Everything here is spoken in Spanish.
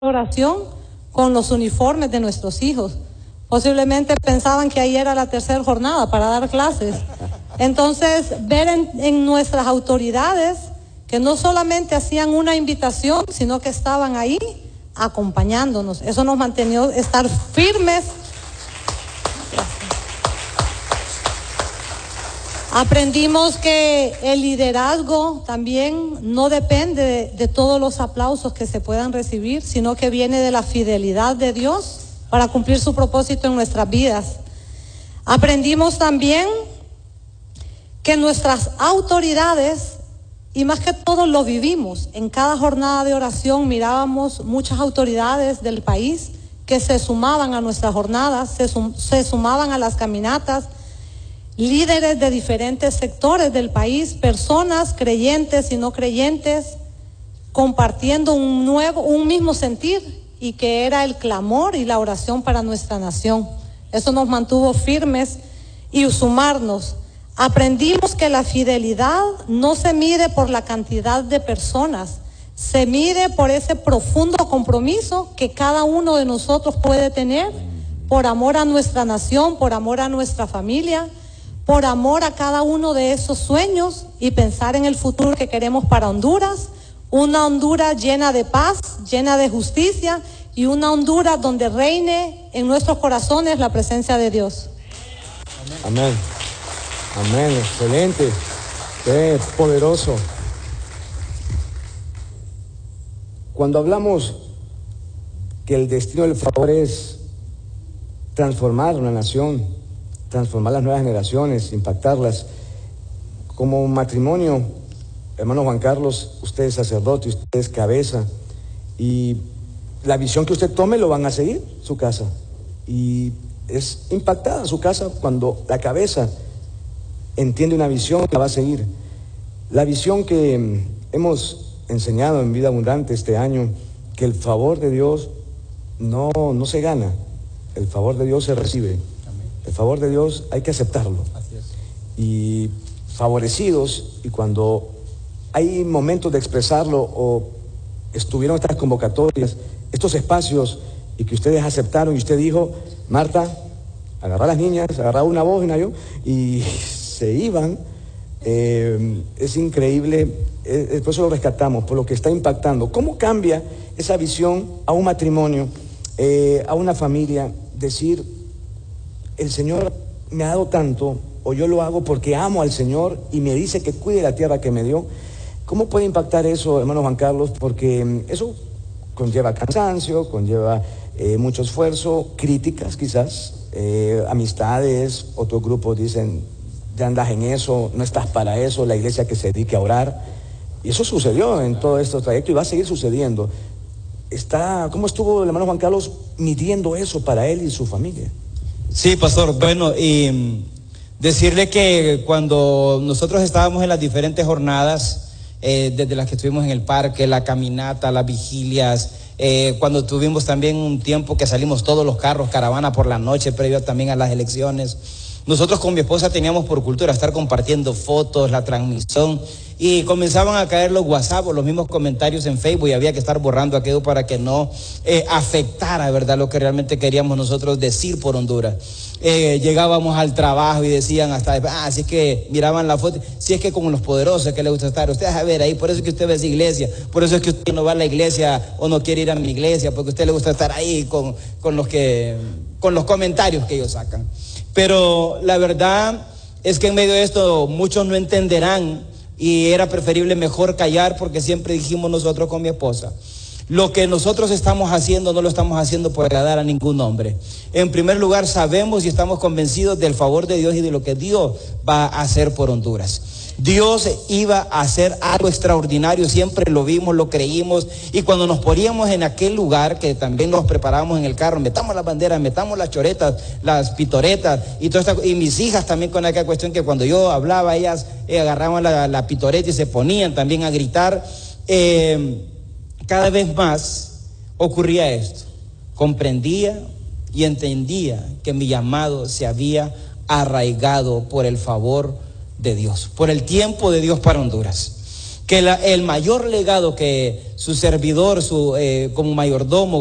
adoración con los uniformes de nuestros hijos. Posiblemente pensaban que ahí era la tercera jornada para dar clases. Entonces, ver en nuestras autoridades que no solamente hacían una invitación, sino que estaban ahí acompañándonos. Eso nos mantenía estar firmes. Aprendimos que el liderazgo también no depende de todos los aplausos que se puedan recibir, sino que viene de la fidelidad de Dios para cumplir su propósito en nuestras vidas. Aprendimos también que nuestras autoridades, y más que todo lo vivimos, en cada jornada de oración mirábamos muchas autoridades del país que se sumaban a nuestras jornadas, se sumaban a las caminatas, líderes de diferentes sectores del país, personas creyentes y no creyentes, compartiendo un mismo sentir, y que era el clamor y la oración para nuestra nación. Eso nos mantuvo firmes y sumarnos. Aprendimos que la fidelidad no se mide por la cantidad de personas, se mide por ese profundo compromiso que cada uno de nosotros puede tener por amor a nuestra nación, por amor a nuestra familia, por amor a cada uno de esos sueños y pensar en el futuro que queremos para Honduras, una Honduras llena de paz, llena de justicia, y una Honduras donde reine en nuestros corazones la presencia de Dios. Amén. Amén, excelente. Qué poderoso. Cuando hablamos que el destino del favor es transformar una nación, transformar las nuevas generaciones, impactarlas, como matrimonio, hermano Juan Carlos, usted es sacerdote, usted es cabeza, y la visión que usted tome lo van a seguir, su casa, y es impactada su casa cuando la cabeza entiende una visión, la va a seguir. La visión que hemos enseñado en Vida Abundante este año, que el favor de Dios no se gana, el favor de Dios se recibe. El favor de Dios hay que aceptarlo. Así es. Y favorecidos, y cuando hay momentos de expresarlo, o estuvieron estas convocatorias, estos espacios, y que ustedes aceptaron, y usted dijo, Marta, agarrá a las niñas, agarrá una voz y se iban, es increíble, por eso lo rescatamos, por lo que está impactando. ¿Cómo cambia esa visión a un matrimonio, a una familia, decir, el Señor me ha dado tanto, o yo lo hago porque amo al Señor y me dice que cuide la tierra que me dio? ¿Cómo puede impactar eso, hermano Juan Carlos? Porque eso conlleva cansancio, conlleva mucho esfuerzo, críticas quizás, amistades, otros grupos dicen, ya andas en eso, no estás para eso, la iglesia que se dedique a orar. Y eso sucedió en todo este trayecto y va a seguir sucediendo. ¿Cómo estuvo el hermano Juan Carlos midiendo eso para él y su familia? Sí, pastor, bueno, y decirle que cuando nosotros estábamos en las diferentes jornadas, desde las que estuvimos en el parque, la caminata, las vigilias, cuando tuvimos también un tiempo que salimos todos los carros, caravana por la noche, previo también a las elecciones, nosotros con mi esposa teníamos por cultura estar compartiendo fotos, la transmisión, y comenzaban a caer los WhatsApp o los mismos comentarios en Facebook, y había que estar borrando aquello para que no afectara, ¿verdad?, lo que realmente queríamos nosotros decir por Honduras. Llegábamos al trabajo y decían hasta, así es que miraban la foto, si es que con los poderosos que le gusta estar, usted a ver ahí, por eso es que usted ve esa iglesia, por eso es que usted no va a la iglesia o no quiere ir a mi iglesia, porque a usted le gusta estar ahí con los comentarios que ellos sacan. Pero la verdad es que en medio de esto muchos no entenderán, y era preferible mejor callar, porque siempre dijimos nosotros con mi esposa, lo que nosotros estamos haciendo no lo estamos haciendo por agradar a ningún hombre. En primer lugar, sabemos y estamos convencidos del favor de Dios y de lo que Dios va a hacer por Honduras. Dios iba a hacer algo extraordinario, siempre lo vimos, lo creímos, y cuando nos poníamos en aquel lugar, que también nos preparábamos en el carro, metamos las banderas, metamos las choretas, las pitoretas, y mis hijas también con aquella cuestión que cuando yo hablaba, ellas agarraban la pitoreta y se ponían también a gritar. Cada vez más ocurría esto, comprendía y entendía que mi llamado se había arraigado por el favor de Dios, por el tiempo de Dios para Honduras, que el mayor legado que su servidor, como mayordomo,